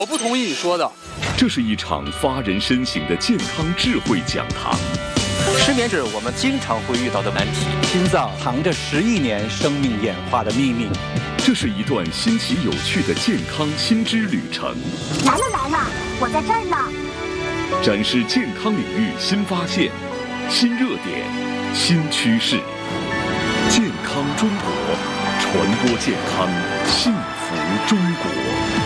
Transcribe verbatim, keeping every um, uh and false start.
我不同意你说的。 这是一场发人深省的健康智慧讲堂。 失眠是我们经常会遇到的难题。 心脏藏着十亿年生命演化的秘密。 这是一段新奇有趣的健康新知旅程。 来了来了，我在这儿呢。 展示健康领域新发现、新热点、新趋势。健康中国，传播健康，幸福中国。